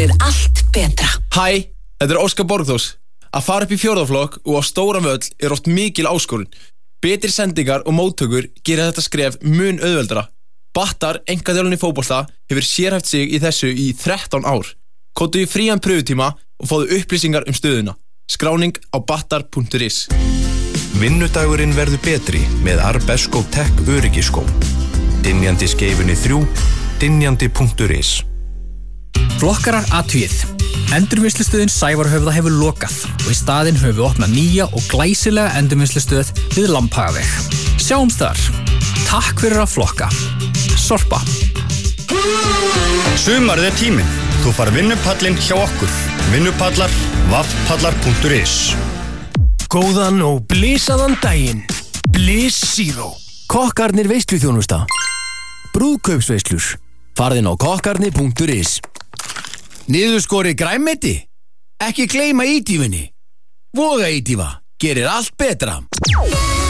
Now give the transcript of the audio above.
gerir allt betra. Hæ, þetta Óskar Borgþórs. Að fara upp í fjórðaflokk og á stóran völl oft mikil áskorun. Betri sendingar og móttökur gera þetta skref mun auðveldara. Battar, einkaþjálfun í fótbolta, hefur sérhæft sig í þessu í 13 ár. Kóttu í frían pröfutíma og fáðu upplýsingar stöðuna. Skráning á battar.is. Vinnudagurinn verður betri með Arbesko Tech öryggiskóm. Dynjandi skeifunni 3, dynjandi.is. Flokkarar athugið. Endurvinnslustöðin Sævarhöfða hefur lokað og í staðinn höfum við opnað nýja og glæsilega endurvinnslustöð við Lambhagaveg. Sjáumst þar. Takk fyrir að flokka. Sorpa. Sumarið tíminn. Þú far vinnupallinn hjá okkur. Vinnupallar, vaffpallar.is. Góðan og blísaðan daginn. Bliss Zero. Kokkarnir veisluþjónusta. Brúðkaupsveislur. Farðinn á kokkarnir.is. Niðurskori grænmeti? Ekki gleyma ídýfunni. Voga ídýfa. Gerir allt betra.